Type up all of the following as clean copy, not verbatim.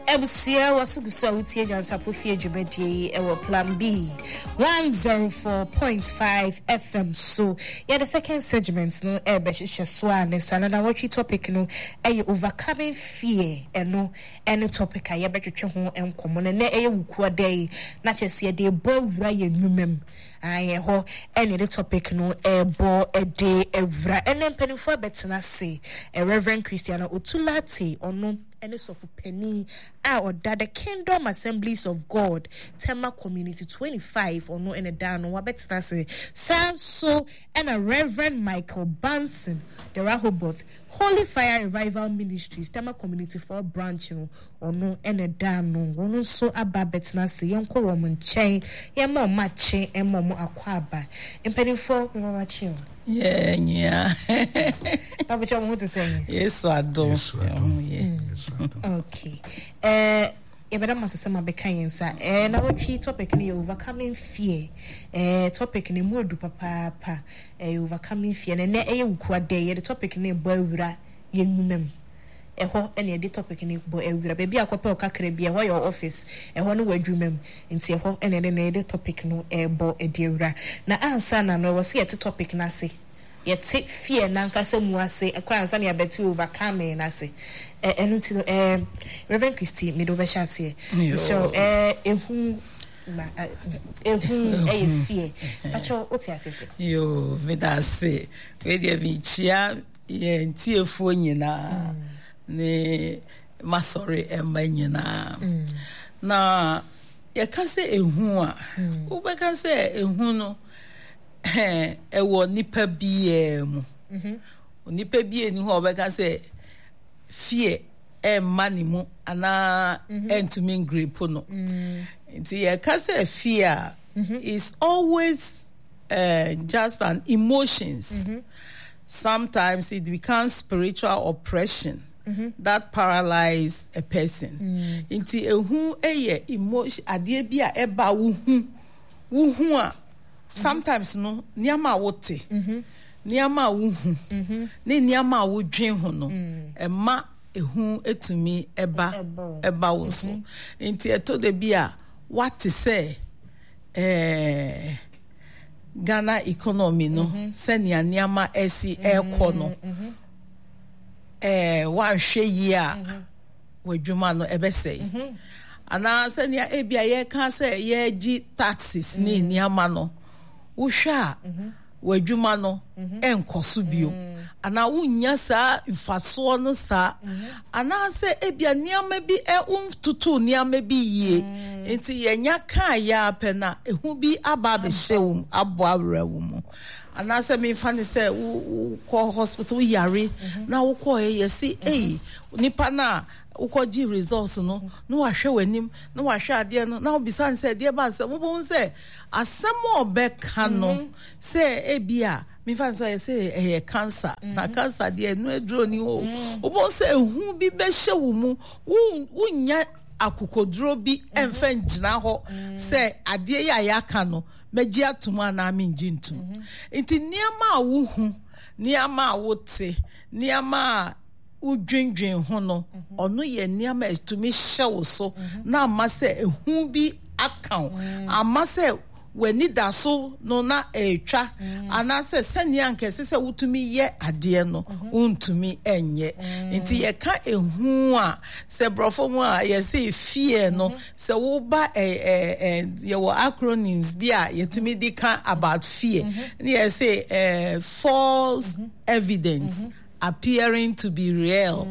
Ebusia wasuguso utie jansa profie djumedie ewo plan B 104.5 FM. So yeah, the second segment no ebehye so ne sanana watch topic no overcoming fear no any topic a yebetwetwe ho enkomo ne wuku day na chese de bo wura ye numem aye ho any the topic no bo day evra enen penifo betena say Reverend Christiana Otulate ono and of penny or that the Kingdom Assemblies of God Tema Community 25 or no in a down or bet say so and a Reverend Michael Banson the Rehoboth Holy Fire Revival Ministries Tema Community for branch or no in a down no so ababet na say yonko woman chain yamo mache and momo aquaba and penny for matching. Yeah. Papa John, what to say? Yes, I do. Yes, I do. Okay. Madam Masama Bekayensa, and our key topic in overcoming fear. Topic in the mood, papa, overcoming fear, and a quad day, the topic in a boyra, young mem. A ho any the topic in a boy, baby, a couple of cacrebia, why your office, and one word you mem, and see a ho and the topic no air bo a dear. Now, answer, and I was here to topic nasi. Yet take fear nanka se muase akwa nsa ne betu overcome na se enu ti Reverend Christy me do be share so ehu fear acho oti asese yo me da se we dey bi chia ye ntiefo nyina ne masori emba nyina na ye ka se ehu a wo be ka se ehu no ewo nipa biye mu nipa biye ni ho obeka say fear mani mu ana entumi grip no nti e ka say fear is always just an emotions. Sometimes it becomes spiritual oppression that paralyze a person nti ehu eye emotion ade bia eba wuhu a sometimes no niama wote niama wuhu ne niama wodwen ho no ema ehu etumi eba wo so nti eto de bia what say Ghana economy no senia niama esi ekọ no wan hwe yi a wadwuma no ebesei ana senia ebia ye ka say ye gi taxes ni niama no Usha wadwuma no enkoso bio ana wunya saa ifaso no saa ana se ebia niama bi tutu niama bi yie enti yenya ka ya pena ehu bi aba be hyew abo awrawum ana se me fa ne se wo hospital yare na wo ko yesi nipa na ukoji results no wahwe wanim no wahwe ade no na obisan se de ba se mo se asemo obeka no se ebia mi fa se cancer na cancer de no edro ni ho obo se ehu bi be hye wo mu wunya akokodro bi emfa ngina ho se ade ya yaka no meji atuma na aminji ntum enti niama awuhu niama awote niama udwendwen ho no ono ye niama estumi hyew so na amase ehu bi account amase weni da so no na etwa anase senia nkese se wutumi ye ade no untumi enye nti ye ka ehu a se brofo mu a ye se fear no se wo ba ye wo acronyms bi a yetumi di kan about fear ye say false evidence appearing to be real.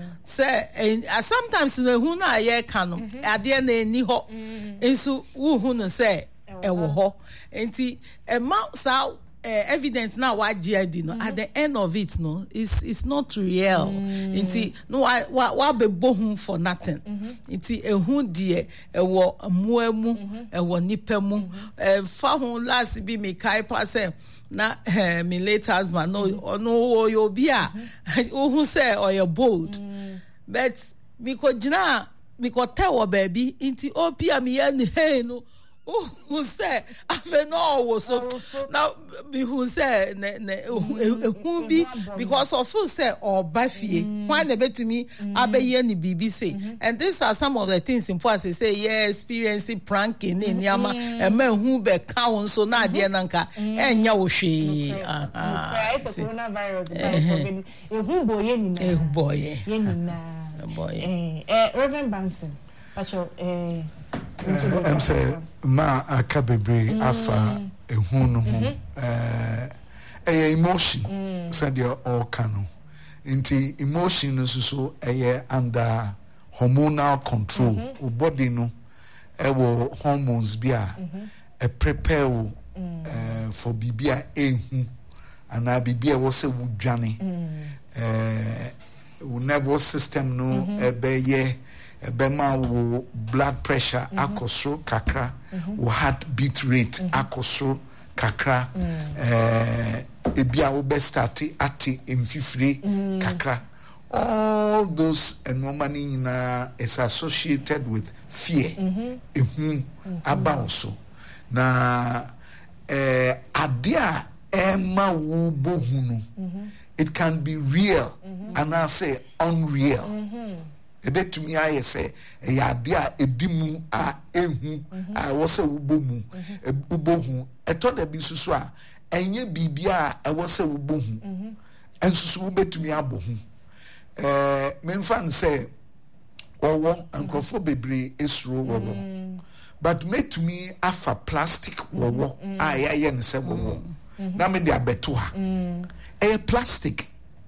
Say sometimes no hu na ye ka no ade na eni ho enso wo hu no say ewo ho enti ma sa evidence na wa GID no at the end of it no it's not real enti no wa be bohun for nothing enti ehu de ewo amuamu ewo nipamu fa ho last bi me kai pa say na me late husband no yo bia who say or you bold but me ko jina me ko tell baby inti opia me ya ni hey no who said I no was so now who said who be because of who said or Buffy why the bet to me Abayeni BBC and these are some of the things in Poise say yeah experiencing pranking in Yama and men who be count so na dear nanka and yawoshi it's a coronavirus boy Reverend Benson I'm saying ma akabebre afa ehun no ho emotion said you all kanu nti emotion no so under hormonal control o body no wo hormones bia prepare wo for bibia ehu ana bibia wo se wudwane wo nervous system no ebeye ebema wo blood pressure akosro kakra wo heart beat rate akosro kakra ebia wo be start ati emfifire kakra all those normally is associated with fear about na adia ema wo bohunu it can be real and I say unreal ebetumi aye say yade a edimu a ehu a wo se ubomu ubohu eto da bi susu a enye bibia a wo se ubohu ensusu ubetumi abohu memfan say owo ankrofo bebre esuro wowo but metumi afa plastic wowo a ye ne se wowo na me de abeto ha plastic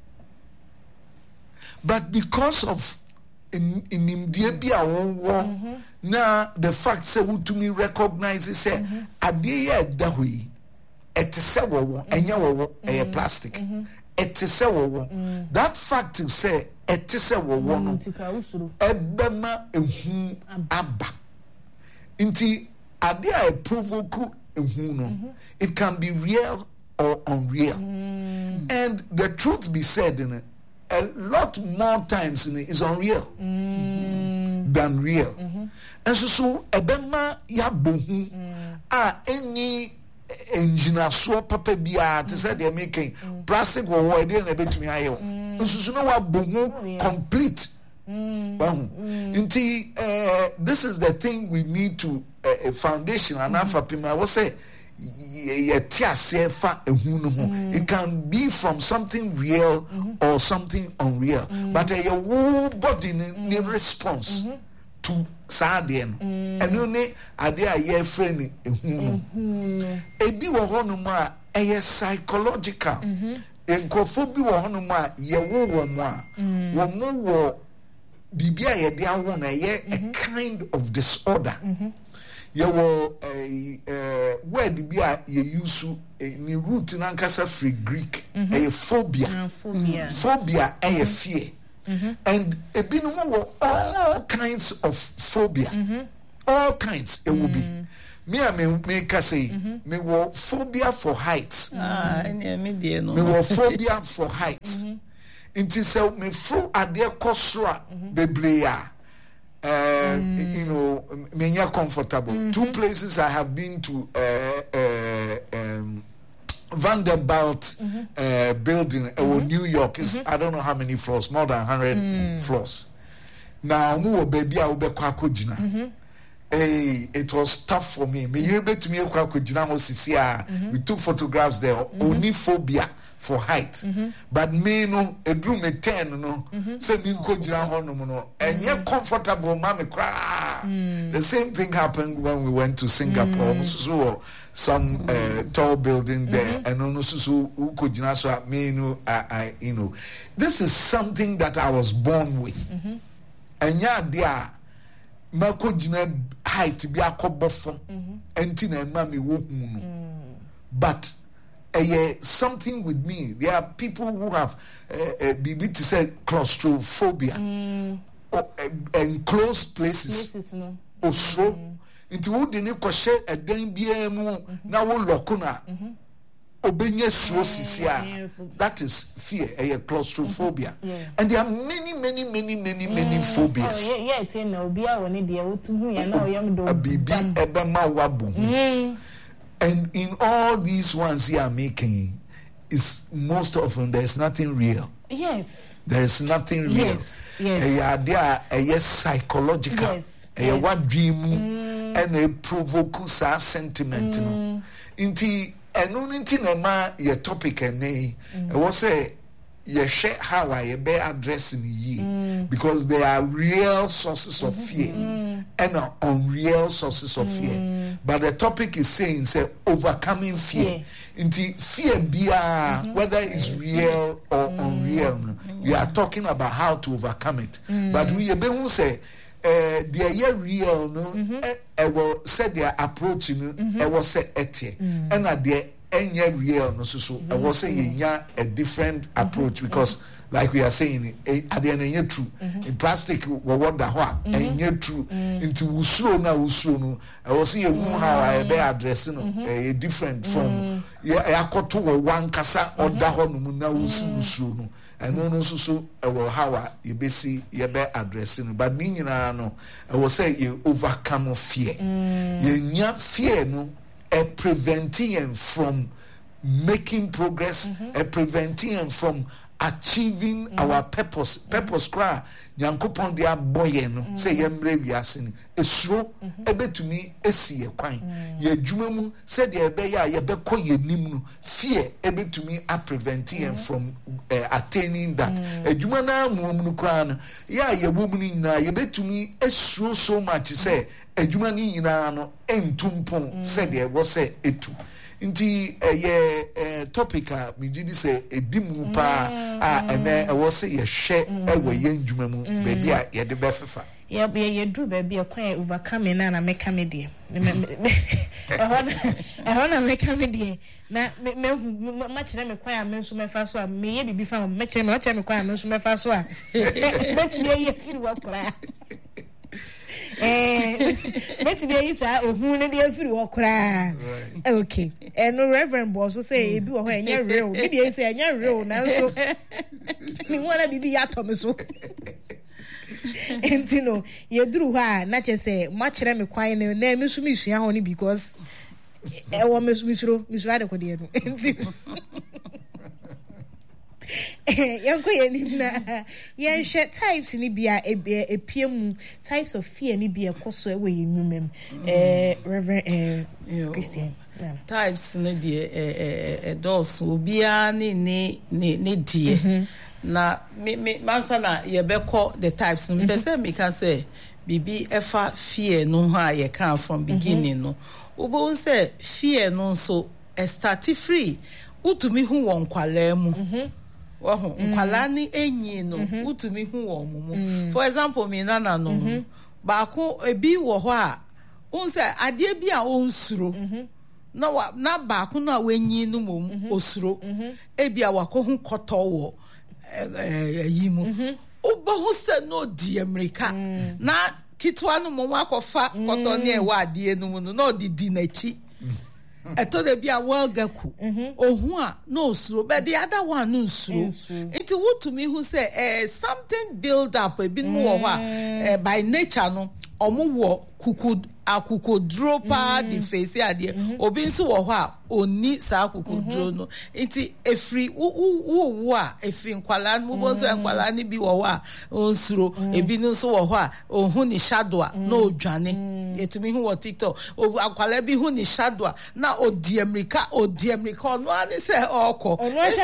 but because of in India be a now the fact say who to me recognize say adie da hui et say wo enya wo plastic et say wo that fact say et say wo no ebema ehu aba nti adie a provoke ehu no it can be real or unreal and the truth be said in it a lot more times is unreal than real. And so ebema ya bohu any engineer so papa bia to say they making plastic or what dey na betumi ayo. So no wa bohu complete. This is the thing we need to a foundation and afa pima I will say it can be from something real or something unreal but your whole body need response to sadien and only idea ye friend ebi wo hono ma psychological enkofo bi wo hono ma ye wo mo a wo mo wo bibia ye dia wo na ye a kind of disorder you were word be a you use ni root in ankasa free Greek a phobia a fear and a binum all kinds of phobia all kinds it will be me say me wo phobia for heights me wo phobia for heights it is me fro ade kosra bebreya you know, me comfortable. Two places I have been to Vanderbilt building New York is I don't know how many floors, more than 100 floors. Now mu baby I will be kwakojina. Hey, it was tough for me. Me you be to me kwakojina ho sisia. We took photographs there. Only phobia for height but me no edru me 10 no say me ko jira ho no no enye comfortable ma me cry the same thing happened when we went to Singapore so some tall building there and no so ko jira so me no I you know this is something that I was born with enya dia ma ko jina height bi akobofo enti na ma me wo hu no but something with me. There are people who have to say claustrophobia or enclosed places. Also, into who didn't question a den BM now lock obenye sisia. That is fear, claustrophobia. And there are many phobias. It's in Obia when it is Bibi ebema wabu. And in all these ones you are making, is most often there's nothing real. Yes. There is nothing real. Yes. Yes. Psychological. Yes. What dream and a provoke sa sentiment. Inti enunti na ma your topic ene. I was say you share how I be addressing ye because there are real sources of fear and unreal sources of fear. But the topic is saying say overcoming fear. Inti fear bia whether it's real or unreal. We are talking about how to overcome it. But we be who say the real no I will say their approach I will say ete and at the any real no so I will say a different approach because like we are saying at the end true in plastic we wonder how and true into usro no I will see how I be addressing a different from yakoto one kasa or daho no na usro no and no so how you be see you be addressing but me no I will say you overcome fear you fear no preventing from making progress preventing from achieving our purpose cry Yankopon dia boye no say yemre wiase esuro ebetumi esi ye kwan ye adwuma mu say de ebe ya ye bekọ ye nim no fear ebetumi a preventing from attaining that adwuma na muom no kra no ya ye bom ni nyina ye betumi esuro so much say adwuma ni nyina no entumpon say de wo say etu nti topic a me gidi say edimu pa ene wo say ye hwe ewe ye ndwuma mu baby a ye de befefa ye do baby e kwa overcome na make me dey ehona make me dey na ma kire me kwa me nso me fa so a me ye bibi fa me kire me kwa me nso me fa so a bet me ye firi wa kra bet me yi sa ohun ne dey firi wo kra okay no reverend boss say e bi wo ho enye real bi dey say enye real na so ni wona bibi ya to me so entino ye duru ha na che say ma kire me kwan ne na me so me sua ho ni because e wo me so ade ko dey no entino yanko ye na ye hwe types ni bia epiemu types of fear ni bia koso e we yinumem reverend Christian types ne die dos obia ni die na me mansa na ye beko the types no be say me can say bibi efa fear no ha ye can from beginning no obo say fear no so start free utumi hu won kwala mu nkwala ni enyi no utumi hu wo mumu for example me nana no ba ko ebi wo ho a unse ade bi a onsuro na ba ko no a wenyi no mum osuro ebi a wakohu koto wo yimu obo hu se no di America na kitwa no mum akofa koto ne e wa ade no mu no di nachi eto de bia welgaku ohun a no suro but the other one no suro it would to me who say something build up a bit more by nature no omo wo akukodro pa the face ade obi nso wo ho a oni sa akukodro no nti efri wo a efri nkwala no bo se nkwala ni bi wo ho a onsuro ebi nso wo ho a ohun ni shadow no odwane etumi hu wo TikTok akwala bi hu ni shadow na odi America no ani se oko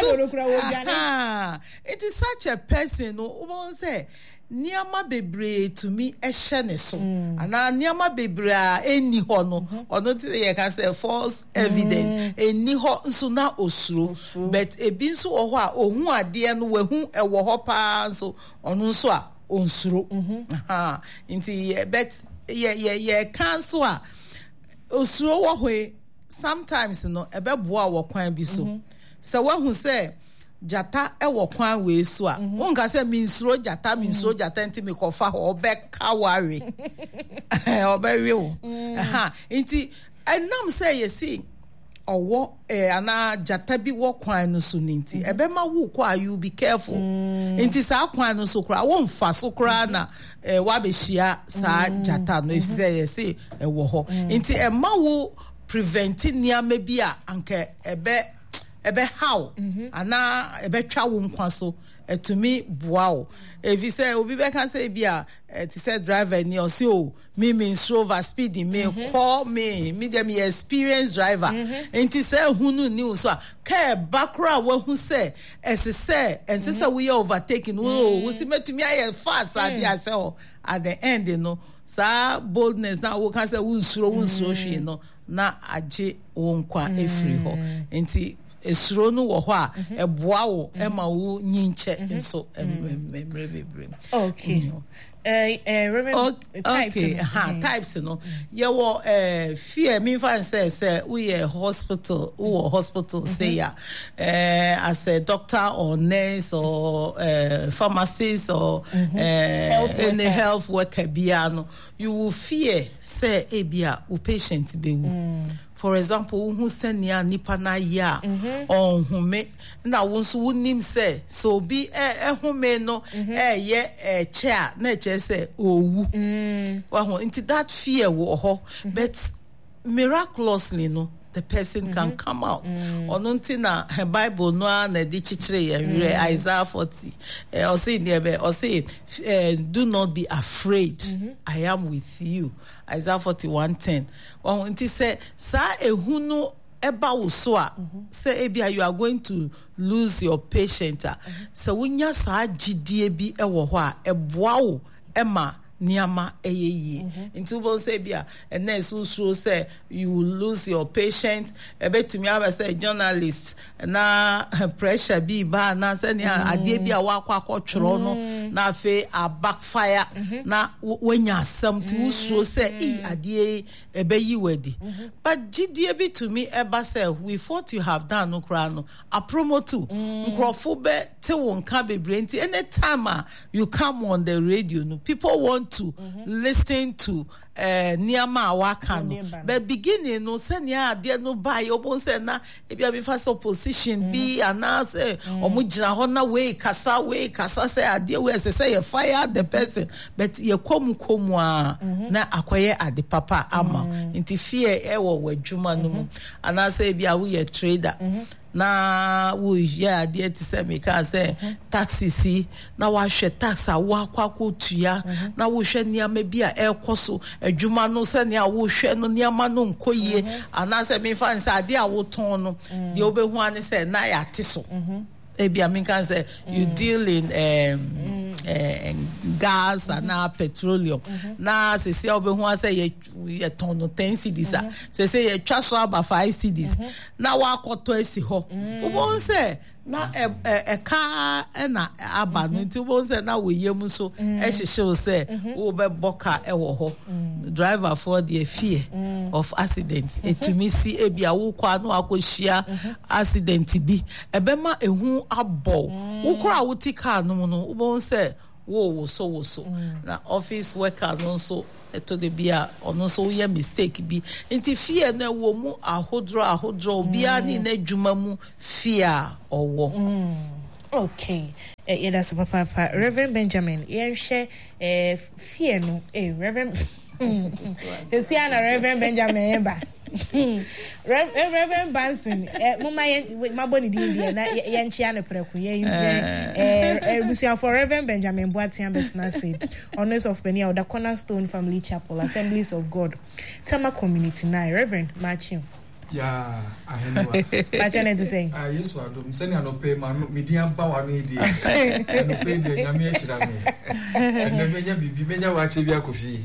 it is such a person no wo say niama bebre to me ehye ne so ana niama bebre a eni ho no ono ti ye can say false evidence eni ho nso na osuro but ebi nso wo ho a ohun ade no wahu ewo ho pa nso ono nso a onsuro nti but ye can so a osuro wo ho sometimes no ebeboa wo kwan bi so so wahu say jata ewo kwan we so a wonka say minsuro jata nti me kofa ho obeka ware obewe wo nti enam say you see owo ana jata bi wo kwan no so ninti ebe ma wo kwa you be careful inti sa kwan no so kra wo mfa so kra na wa be hia sa jata no if say wo ho inti e ma wo preventing niam bi a anka ebe how ana ebe twa wo nkwa so to me wow if you say obi be can say bia to say driver ni o say o me over speeding me call me dem experienced driver and to say hunu ni so ka bakra wa hu say say we are overtaking we see me to me I fast at the end you know sa boldness na we can say we suro she no na age wo nkwa efiri ho enti esuro no wo ho a eboa wo e ma wo nyinche nso emrebebre okay types no ye wo fear me fan say we hospital say ya as a doctor or nurse or pharmacist or any health worker biano you will fear say ebia u patient be wu. For example, who send ya nipa na ya on hume na wonso wonim say so bi hume no ye chair na che say owu wa ho into that fear wo ho but miraculously no the person can come out onunti na Bible no na di chichire ye Isaiah 40 or say do not be afraid, I am with you. Isaiah 41:10. Onunti say sa ehunu eba wo so a say ebia you are going to lose your patient so wonya sa gidie bi ewo ho a eboa wo ema niama eyeye into bon say bia and then so say you will lose your patient ebetumi aba say journalist na pressure bi ba na say ni ade bia wa kwakotworo no na fe a backfire na wenya something so say ade ebeyi wedi but gidie bi to me eba say we thought you have done no kra no a promo too nkrofo be te won ka bebre nti anytime you come on the radio no people want to listen to niama waka no but beginning no say nia ade no buy obon say na e bia be first opposition be announce omo gina ho na we kasa say ade we say you fire the person but ye komu a na akoye ade papa ama nti fear e wo wadwuma no mu ana say bia we trader na we ya ade ti say me can say taxi si na wa hwe tax a wa kwakwo tua na wo hwe niama bia e koso adwuma no se ne a wo hwe no niama no nkoyie ana say me fan say ade a wo ton no de obehu ane say na ya te so ebia me can say you deal in gas and petroleum na se obehu say ye ton no 10 cedis say ye twa so about 5 cedis na wa akoto esi ho obo say na ka na aba no nti obo say na we yem so ehihye say wo be boka ewo ho driver for the fear of accidents to me see ebia wo kwa no akohia accident bi ebema ehu abo wo kra wo ti car no no obo say wo so na office worker no so to the bia ono so ye mistake bi nti fear na wo mu ahodro bia ni na dwuma mu fear owo okay that's papa Reverend Benjamin ye share fear no Reverend you see na Reverend Benjamin ba Reverend Benson mama my body di na ye nchia ne preku ye busia for Reverend Benjamin Boatian betna say honors of Penia of the Cornerstone Family Chapel Assemblies of God Tama Community na Reverend Marchim ya ahenwa Marchim to say yes wa do mseni anope ma media ba wa no idi anope de nyame ehira me ene menya bibi menya wa che bi akofi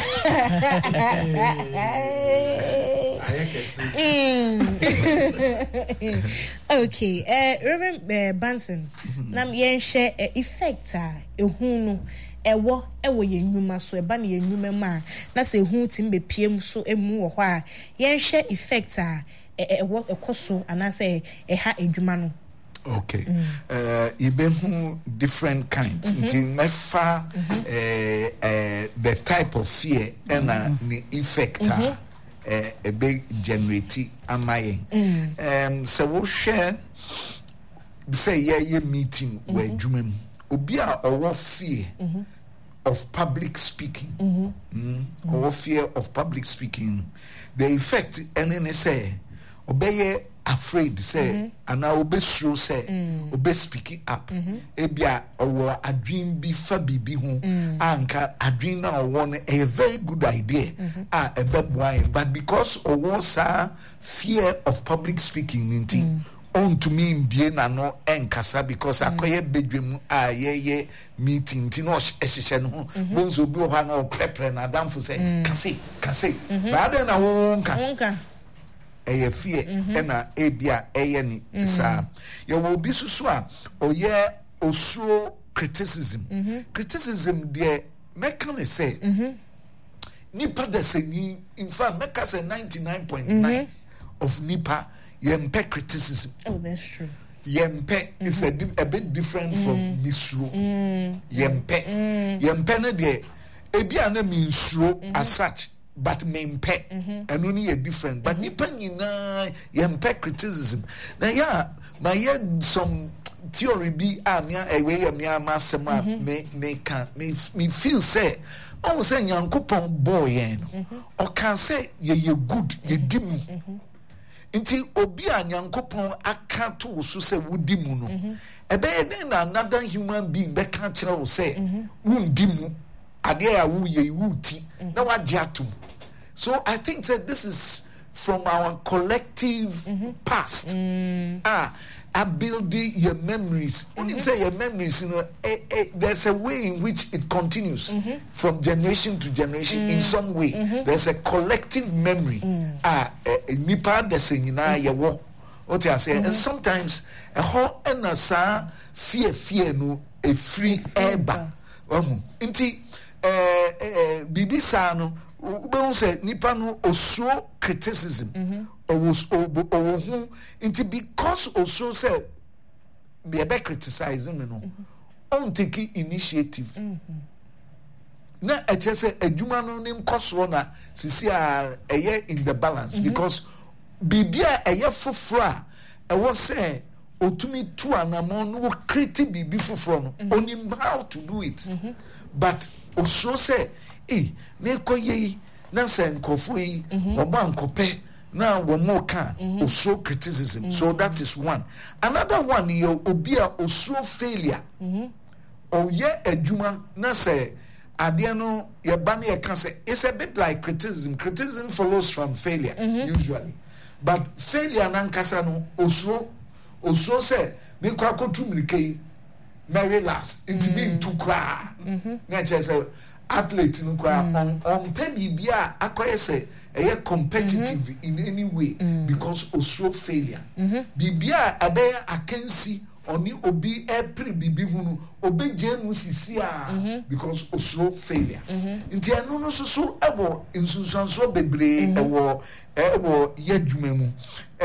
okay Reverend Benson nam yen share effect ehunu ewo ye nnwuma so eba na ye nnwuma ma na se hu tim be piem so emu wo hɔ a yen share effect ewo ekoso ana se ha edwuma no okay ibehu different kinds nti mefa the type of fear and the effect a big generate amaye so we share say ye meeting where jumem obi a owo fear of public speaking or fear of public speaking the effect any say obey afraid say and now obe sure say obe speaking up ebia or a dream be fa bibi ho anka a dream na one a very good idea a bad wine but because was fear of public speaking ninti on to me in na no enkasa because akoye bedwem ye meeting ti no ehihye no ho bonzo bi ho na prepare na damfo say kase ba den na wo nka eye fear na ebia eye ni sa ye wo bi susu a oye osuro criticism there mekane say nipa de say in fact meka say 99.9 of nipa yempe criticism. Oh, that's true. Yempe is a bit different from misro. Yempe na de ebia na misro as such, but mempe and only a different. But nipa nyina yempe criticism. Now yeah, my some theory be amia ewe amia masema me feel say oh say nyankopon boy yen or can say ye good ye dim nti obi a nyankopon aka to so say wudi mu no ebe na another human being be ka kire wo say wundi mu ade ya wu ye wuti na wagye atom. So I think that this is from our collective past building your memories. When you say your memories, you know, there's a way in which it continues from generation to generation. In some way, there's a collective memory. Nipa desenina yewo. What I say, and sometimes a whole enasa fear no a free eba. Inti bibi sa no. Ubon say nipa no osuro criticism owo into because also say me be criticizing me no on take initiative na eche say adwuma no nim koso na sisi a eye in the balance because bibia eye foforo a ewo say otumi tu anamon no create bibi foforo no onim how to do it but also say me koye na senkofo yi omo ankope na womo ka osuro criticism. So that is one. Another one ye obi a osuro failure o ye adwuma na say ade no ye ba na ye ka say it's a bit like criticism follows from failure usually, but failure na nkasa no osuro say me kwa kotu mrike very last into me to cry na che say athlete no kwa on pe bibia akoye say eye competitive in any way because osuro failure bibia abeya akensi oni obi epre bibi hunu obi jenu sisi because osuro failure nti eno no so ebo insunsanso bebre ebo yadwuma mu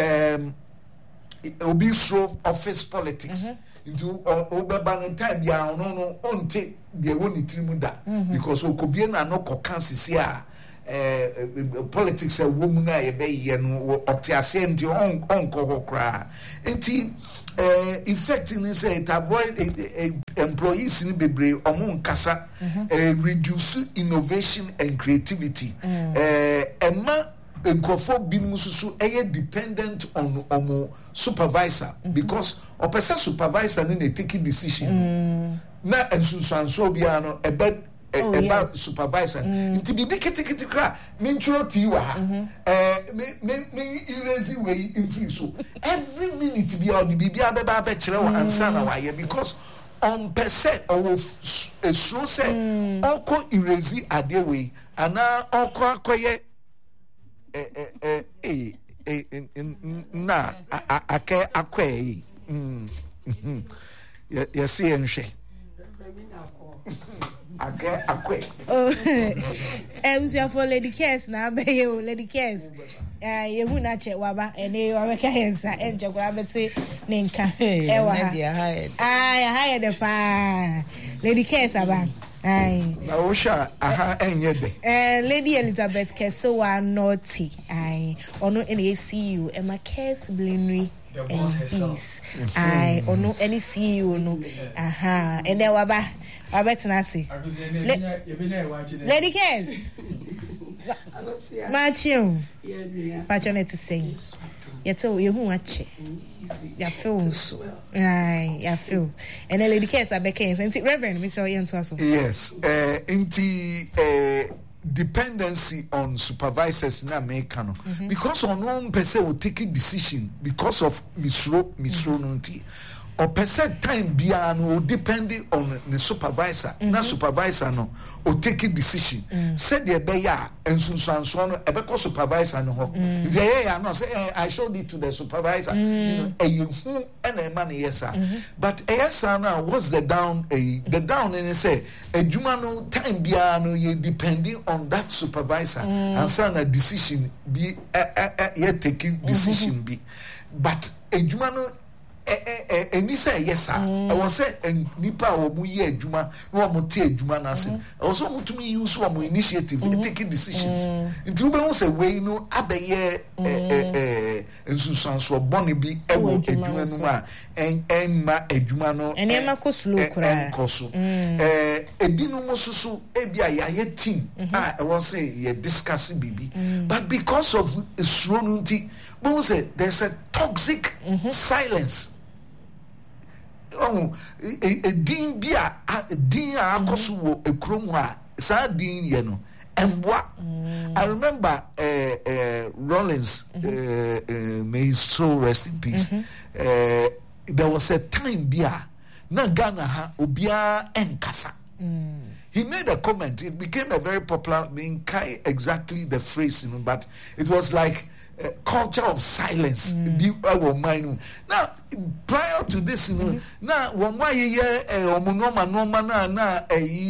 obi so office politics into obeba no time ya no onte de woni trimu da because okobie na no kokansisi politics a woman na ye be ye no otiase nti onko hokra nti effecting say it avoid employees in bebre omo nkasa reduce innovation and creativity emma nkofo binom susu dependent on omo supervisor because opesa supervisor na take decision na ensunsanso bia no about supervisor nti bibi kitikiti kra me ntro ti wa ha me erase way in free so every minute bia odi bibi abeba be kire wa ansa na wa ye because on per se or so say oko erase ade we ana oko akoye na akwe yes enhwe akwe for Lady Kes na be you Lady Kes ye hu na che waba ene wa ka hensa enje kwa beti ninka e wa ya hide the pa Lady Kes aba Aye. Na osha aha enye de. Lady Elizabeth Kesowa naughty. Aye. Ono any CEO Emma Kes Blinry. The boss herself. Aye. Ono any CEO no. Aha. And then waba tenasi. Lady Kes. Machio. Pachonet to sing. Yeto you who watch. Ya feel so. Aye, ya feel. And then Lady Kes abekens. And Reverend Mr. Ian Twaso. Yes. Dependency on supervisors na make no because on one person will take a decision because of misro nunti or person time bia no depending on the supervisor na supervisor no or take a decision said the beya and so no e be ko supervisor no ho yeah no say I showed it to the supervisor you know who and a man yes but yes now what's the down and say adwuma no time bia no you depending on that supervisor and so na decision be taking decision be but adwuma no eni say yes sir I was say nipa wo mu ye adwuma no mo te adwuma na se I was so mutumi use wo mo initiative taking decisions nti wo be won say we no abeye ensusanso boni bi ewo adwuma no ma ma adwuma no eni ma ko slow kura enkoso ebinu mo susu ebia ya team I was say ye discuss bibi but because of slow nti we say there's a toxic silence. A din bia din akoso wo ekrom ha sa din ye no emboa I remember Rollins may his soul rest in peace there was a time bia na Ghana ha obia enkasa he made a comment. It became a very popular being exactly the phrase, you know, but it was like culture of silence. Now, prior to this, you know, now one why ye omonoma na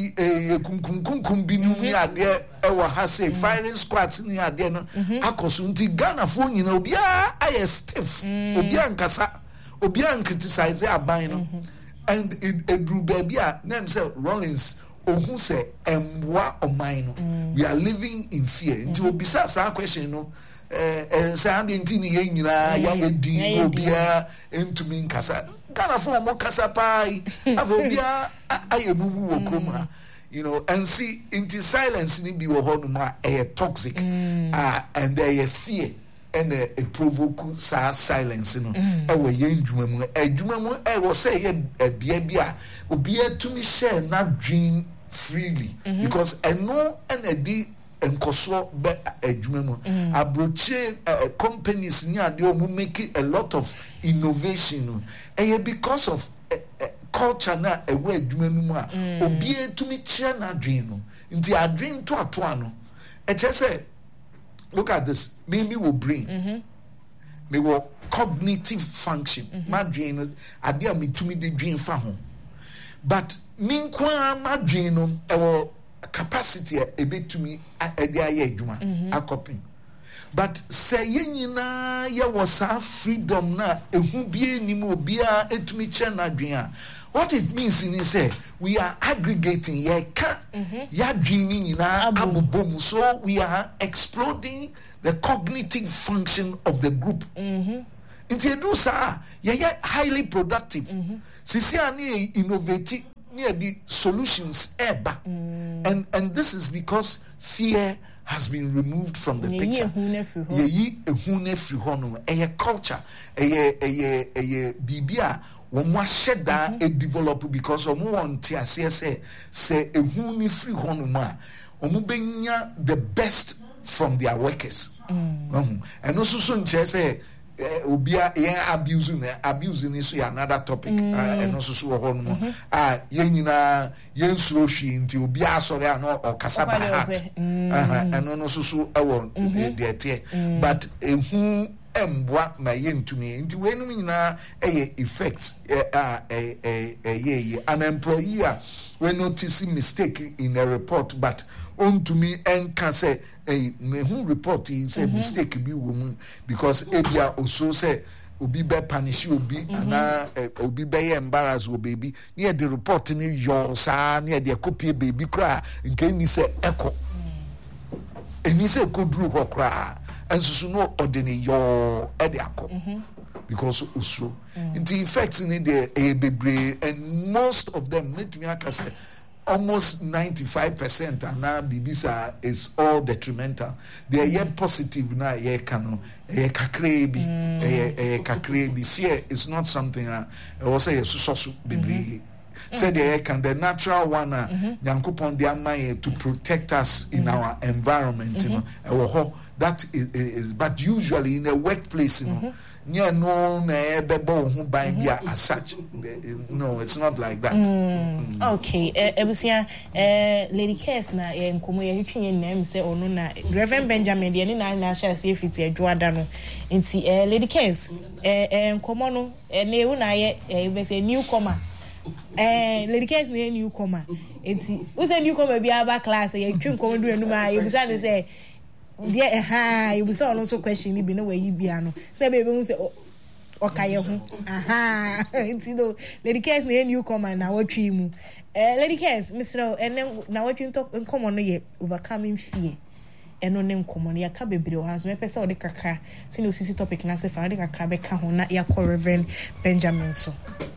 kum binu ade ewa ha say firing squads ni ade no akosunti Ghana phone you know bia I stiff obia nkasa obia criticize aban no and it drew baby name say Rollins who say emwa oman we are living in fear nti obisa sa question no say and nti ni ye nyina ya di obia entumi nkasa Ghana for mo kasa pai ava obia ayemumu wo kroma you know and see into silence ni bi wo ho no ma toxic and there fear and a provoke silence no e we ye adwuma mu e wo say ye bia bia obia tumi share na dream freely because no and enkoso be adwuma mu abroche companies ni ade o make a lot of innovation because of culture na e we adwuma mu a obia tumi share na dream no nti adream to ano e say look at this me will bring me will cognitive function my dream ade me tumi de dream fa ho but me kwa my dream no capacity e betumi e de aye adwuma akopin but say yenyina ye was a freedom na ehu bie nim obia etumi che na adwen what it means in say we are aggregating ye ka ya dreaming nyina abobom so we are exploding the cognitive function of the group into do sa ye highly productive sisi ani innovative near the solutions eba and this is because fear has been removed from the picture. A culture, a bibia, one was shed down a develop because of one tia say a huni free honuma, omubenya the best from their workers. And also soon say obia abusing is another topic and also so hono yenina yensuro hwi nti obia sori ano or kasaba hat and also so awon there tie but ehu embwa na yentumi nti wenum nyina effects an employee when noticing mistake in a report but on to me and can say a who report he said mistake be woman because ebia also say obi be punish obi ana obi be embarrass wo baby near the report ni your sa near the copy baby cry nke ni say echo eni say kodru ho kra ensusu no ordinary your ediako because usro the effects in the bebre and most of them make me say almost 95% and now bibisa is all detrimental. They are yet positive now. Ye kano, ye kakrebi, kakrebi. Fear is not something. Also, ye susosu bibri. Said the can the natural one. Yankupon diamaye to protect us in our environment. You know, that is. But usually in a workplace, you know. Yeah, no, as such. No, it's not like that. Okay, Lady Kes na nkomo ye hwetwe ye nam se ono na Reverend Benjamin de na share safety adwada no. Nti Lady Kes nkomo no na ewu na ye be say newcomer. Lady Kes na newcomer. Nti who say newcomer bi aba class ye twe nkomo do enu ma ye bisa ne say yeah, you was also questioning be no way you be ano. Say baby say okay ho. You know, Lady Kes na newcomer na watwi mu. Lady Kes, Mr. and na watwi talk nkomo no ye overcoming fear. Eno ne nkomo no ya ka bebre o hanso me pese o de kakra. Se no sisi topic na se fa de kakra be ka ho na ya call Reverend Benjamin so.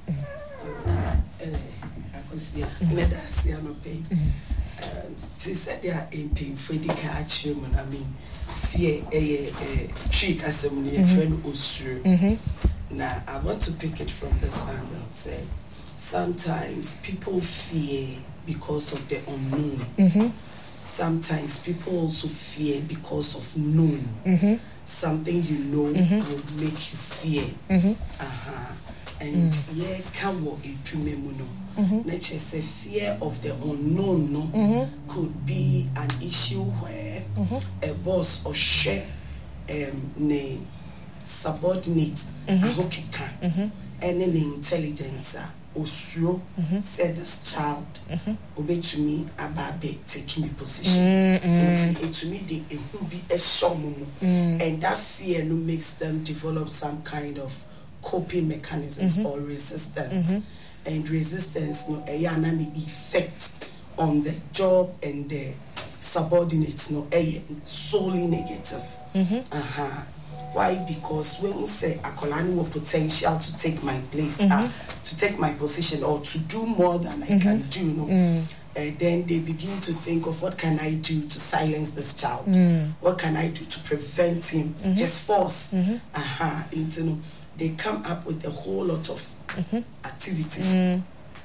Akosia, me da sia no pay. They said they are in pain for the catch him, I mean, fear a trick as a friend Osuru. Now, I want to pick it from this angle. Say, sometimes people fear because of the unknown. Sometimes people also fear because of known. Something you know will make you fear. And yeah, can walk a dream. Nature say fear of the unknown could be an issue where a boss or share ne subordinate any intelligence osuro said this child obey to me about taking me position and to me they will be a show and that fear no makes them develop some kind of coping mechanisms or resistance. And resistance no an effect on the job and the subordinates no solely negative. Why? Because when we say akolani have potential to take my place, to take my position or to do more than I can do, no. And then they begin to think of what can I do to silence this child? What can I do to prevent him, his force? They come up with a whole lot of activities,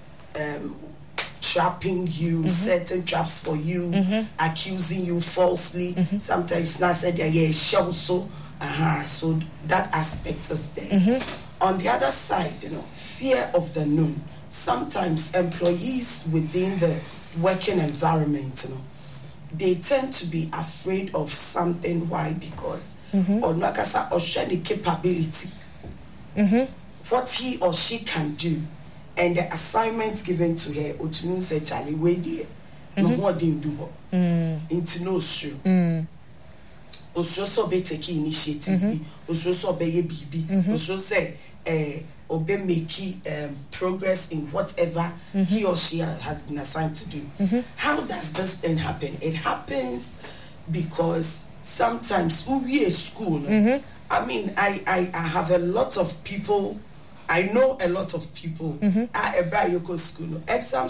trapping you, setting traps for you, accusing you falsely. Sometimes not said yeah, show so. So that aspect is there. On the other side, you know, fear of the known. Sometimes employees within the working environment, you know, they tend to be afraid of something. Why? Because or nakasa or share the capability. What he or she can do, and the assignments given to her, or to me say Charlie, wait there, no more didn't do into no shoe. Also be taking initiative, also be BB, also say obey make progress in whatever he or she has been assigned to do. How does this thing happen? It happens because sometimes we are school. I mean, I have a lot of people. I know a lot of people at Ebrayoko School. Exams